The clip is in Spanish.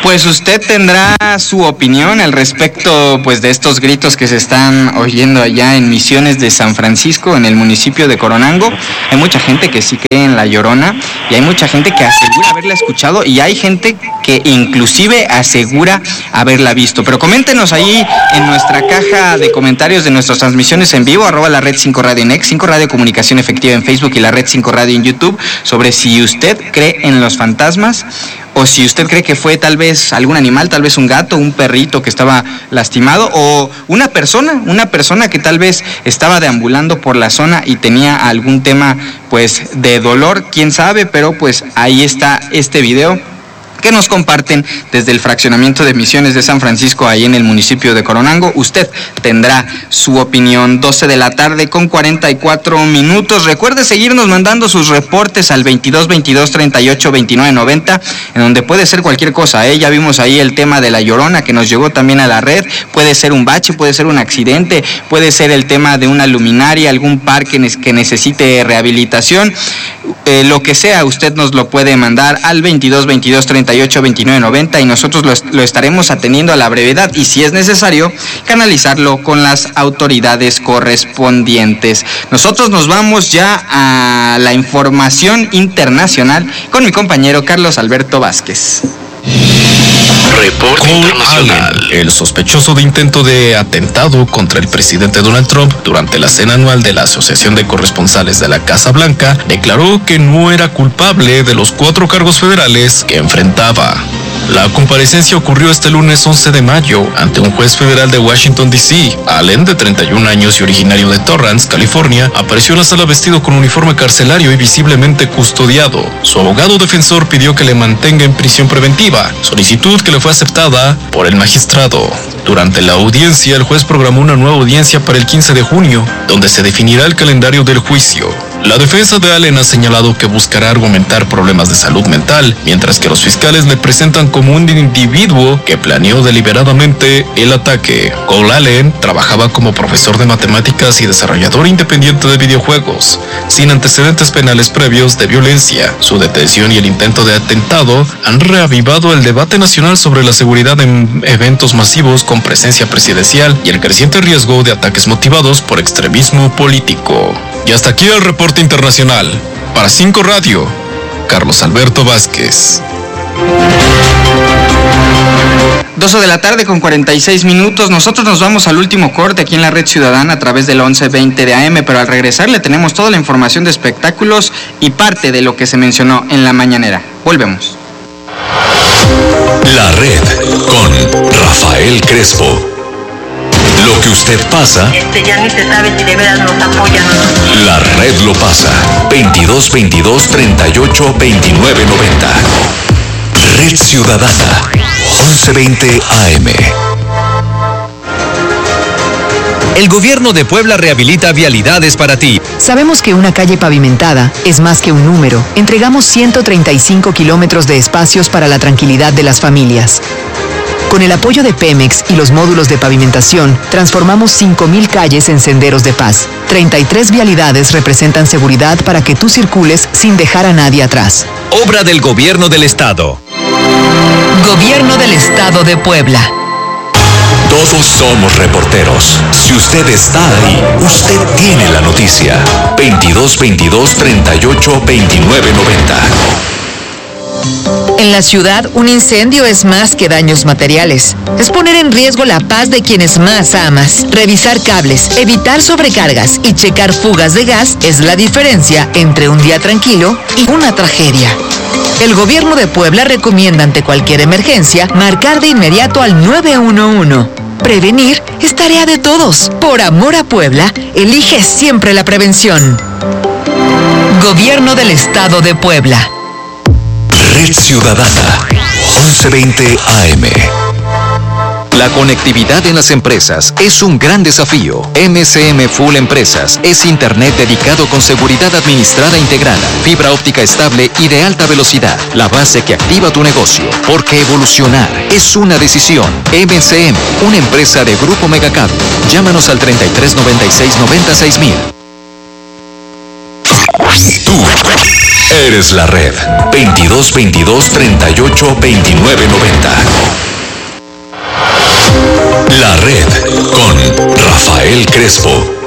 Pues usted tendrá su opinión al respecto, pues, de estos gritos que se están oyendo allá en Misiones de San Francisco, en el municipio de Coronango. Hay mucha gente que sí cree en La Llorona y hay mucha gente que asegura haberla escuchado y hay gente que inclusive asegura haberla visto. Pero coméntenos ahí en nuestra caja de comentarios de nuestras transmisiones en vivo, @la Red 5 Radio en X, 5 Radio Comunicación Efectiva en Facebook y la Red 5 Radio en YouTube, sobre si usted cree en los fantasmas o si usted cree que fue tal vez algún animal, tal vez un gato, un perrito que estaba lastimado, o una persona que tal vez estaba deambulando por la zona y tenía algún tema pues de dolor, quién sabe, pero pues ahí está este video que nos comparten desde el fraccionamiento de Misiones de San Francisco, ahí en el municipio de Coronango. Usted tendrá su opinión. 12 de la tarde con 44 minutos. Recuerde seguirnos mandando sus reportes al 22 22 38 29 90, en donde puede ser cualquier cosa, Ya vimos ahí el tema de La Llorona que nos llegó también a la red. Puede ser un bache, puede ser un accidente, puede ser el tema de una luminaria, algún parque que necesite rehabilitación. Lo que sea, usted nos lo puede mandar al 22 22 38 29 90 y nosotros lo estaremos atendiendo a la brevedad y, si es necesario, canalizarlo con las autoridades correspondientes. Nosotros nos vamos ya a la información internacional con mi compañero Carlos Alberto Vázquez. Reporte internacional. El sospechoso de intento de atentado contra el presidente Donald Trump durante la cena anual de la Asociación de Corresponsales de la Casa Blanca declaró que no era culpable de los 4 cargos federales que enfrentaba. La comparecencia ocurrió este lunes 11 de mayo ante un juez federal de Washington, D.C. Allen, de 31 años y originario de Torrance, California, apareció en la sala vestido con uniforme carcelario y visiblemente custodiado. Su abogado defensor pidió que le mantenga en prisión preventiva, solicitud que le fue aceptada por el magistrado. Durante la audiencia, el juez programó una nueva audiencia para el 15 de junio, donde se definirá el calendario del juicio. La defensa de Allen ha señalado que buscará argumentar problemas de salud mental, mientras que los fiscales le presentan como un individuo que planeó deliberadamente el ataque. Cole Allen trabajaba como profesor de matemáticas y desarrollador independiente de videojuegos, sin antecedentes penales previos de violencia. Su detención y el intento de atentado han reavivado el debate nacional sobre la seguridad en eventos masivos con presencia presidencial y el creciente riesgo de ataques motivados por extremismo político. Y hasta aquí el reporte internacional. Para 5 Radio, Carlos Alberto Vázquez. 12 de la tarde con 46 minutos. Nosotros nos vamos al último corte aquí en la Red Ciudadana a través del 1120 de AM, pero al regresar le tenemos toda la información de espectáculos y parte de lo que se mencionó en la mañanera. Volvemos. La Red con Rafael Crespo. Lo que usted pasa, ya ni se sabe si de veras nos apoyan o no. La Red lo pasa. 22 22 38 29 90. Red Ciudadana 1120 AM. El gobierno de Puebla rehabilita vialidades para ti. Sabemos que una calle pavimentada es más que un número. Entregamos 135 kilómetros de espacios para la tranquilidad de las familias. Con el apoyo de Pemex y los módulos de pavimentación, transformamos 5,000 calles en senderos de paz. 33 vialidades representan seguridad para que tú circules sin dejar a nadie atrás. Obra del Gobierno del Estado. Gobierno del Estado de Puebla. Todos somos reporteros. Si usted está ahí, usted tiene la noticia. 22 22 38 29 90. En la ciudad, un incendio es más que daños materiales. Es poner en riesgo la paz de quienes más amas. Revisar cables, evitar sobrecargas y checar fugas de gas es la diferencia entre un día tranquilo y una tragedia. El gobierno de Puebla recomienda ante cualquier emergencia marcar de inmediato al 911. Prevenir es tarea de todos. Por amor a Puebla, elige siempre la prevención. Gobierno del Estado de Puebla. Red Ciudadana 1120 AM. La conectividad en las empresas es un gran desafío. MCM Full Empresas es internet dedicado con seguridad administrada integrada, fibra óptica estable y de alta velocidad. La base que activa tu negocio, porque evolucionar es una decisión. MCM, una empresa de Grupo Megacable. Llámanos al 3396 96000. Tú Eres la red. 2222-382990. La red con Rafael Crespo.